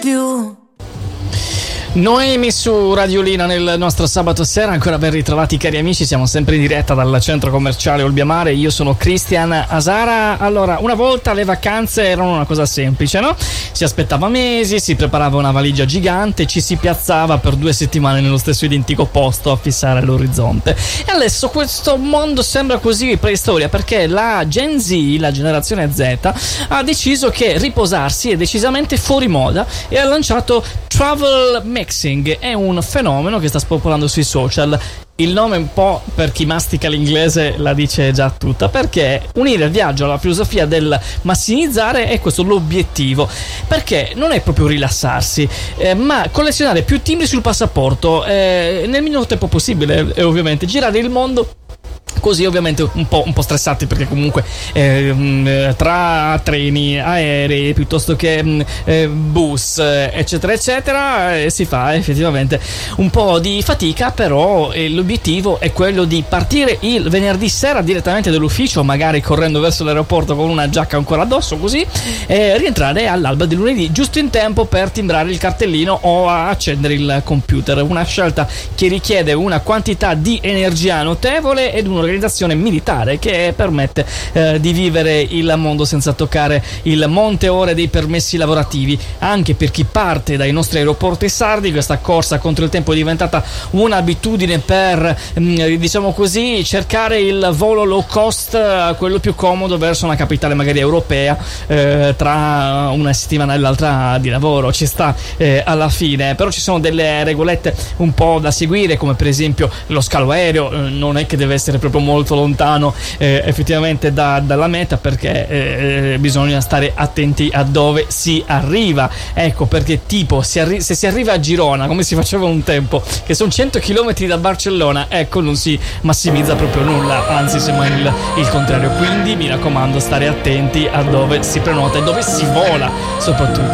più. Noemi su Radiolina nel nostro sabato sera, ancora ben ritrovati cari amici, siamo sempre in diretta dal centro commerciale Olbiamare, io sono Cristian Asara. Allora, una volta le vacanze erano una cosa semplice, no? Si aspettava mesi, si preparava una valigia gigante, ci si piazzava per 2 settimane nello stesso identico posto a fissare l'orizzonte. E adesso questo mondo sembra così preistoria, perché la Gen Z, la generazione Z, ha deciso che riposarsi è decisamente fuori moda e ha lanciato Travel Mixing. È un fenomeno che sta spopolando sui social. Il nome, un po' per chi mastica l'inglese, la dice già tutta, perché unire il viaggio alla filosofia del massimizzare è questo l'obiettivo, perché non è proprio rilassarsi, ma collezionare più timbri sul passaporto nel minor tempo possibile, e ovviamente girare il mondo così, ovviamente un po' stressati, perché comunque tra treni, aerei, piuttosto che bus, eccetera eccetera, si fa effettivamente un po' di fatica, però l'obiettivo è quello di partire il venerdì sera direttamente dall'ufficio, magari correndo verso l'aeroporto con una giacca ancora addosso, così rientrare all'alba del lunedì giusto in tempo per timbrare il cartellino o accendere il computer. Una scelta che richiede una quantità di energia notevole ed un'organizzazione militare che permette di vivere il mondo senza toccare il monte ore dei permessi lavorativi. Anche per chi parte dai nostri aeroporti sardi, questa corsa contro il tempo è diventata un'abitudine per, diciamo così, cercare il volo low cost, quello più comodo verso una capitale magari europea, tra una settimana e l'altra di lavoro. Ci sta alla fine, però ci sono delle regolette un po' da seguire, come per esempio lo scalo aereo non è che deve essere proprio molto lontano effettivamente dalla meta, perché bisogna stare attenti a dove si arriva. Ecco perché, tipo, se si arriva a Girona, come si faceva un tempo, che sono 100 km da Barcellona, ecco, non si massimizza proprio nulla, anzi semmai il contrario. Quindi mi raccomando, stare attenti a dove si prenota e dove si vola soprattutto.